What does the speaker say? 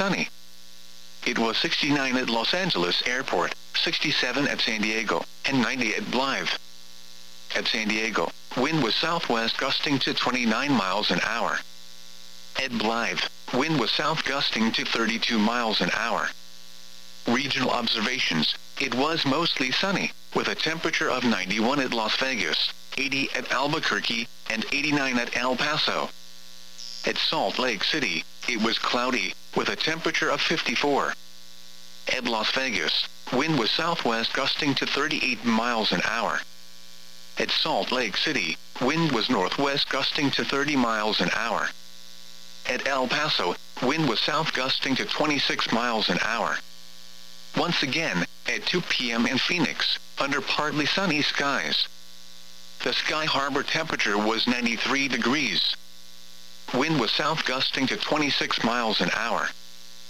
sunny. It was 69 at Los Angeles Airport, 67 at San Diego, and 90 at Blythe. At San Diego, wind was southwest gusting to 29 miles an hour. At Blythe, wind was south gusting to 32 miles an hour. Regional observations: it was mostly sunny, with a temperature of 91 at Las Vegas, 80 at Albuquerque, and 89 at El Paso. At Salt Lake City, it was cloudy, with a temperature of 54. At Las Vegas, wind was southwest gusting to 38 miles an hour. At Salt Lake City, wind was northwest gusting to 30 miles an hour. At El Paso, wind was south gusting to 26 miles an hour. Once again, at 2 p.m. in Phoenix, under partly sunny skies. The Sky Harbor temperature was 93 degrees. Wind was south gusting to 26 miles an hour.